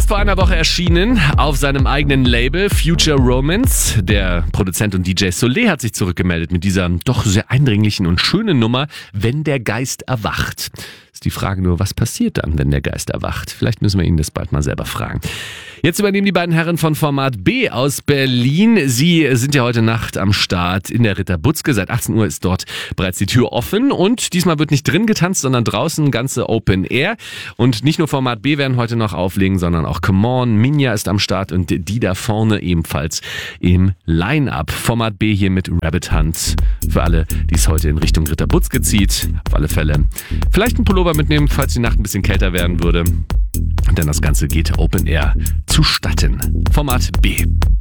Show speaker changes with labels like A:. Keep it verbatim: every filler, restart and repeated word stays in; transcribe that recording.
A: Erst vor einer Woche erschienen auf seinem eigenen Label Future Romance. Der Produzent und D J Soleil hat sich zurückgemeldet mit dieser doch sehr eindringlichen und schönen Nummer Wenn der Geist erwacht. Ist die Frage nur, was passiert dann, wenn der Geist erwacht? Vielleicht müssen wir ihn das bald mal selber fragen. Jetzt übernehmen die beiden Herren von Format B aus Berlin. Sie sind ja heute Nacht am Start in der Ritter Butzke. Seit achtzehn Uhr ist dort bereits die Tür offen und diesmal wird nicht drin getanzt, sondern draußen, ganze Open Air. Und nicht nur Format B werden heute noch auflegen, sondern auch Come On, Minja ist am Start und die da vorne ebenfalls im Line-Up. Format B hier mit Rabbit Hunt für alle, die es heute in Richtung Ritter Butzke zieht. Auf alle Fälle vielleicht ein Pullover mitnehmen, falls die Nacht ein bisschen kälter werden würde. Denn das Ganze geht Open Air zustatten. Format B.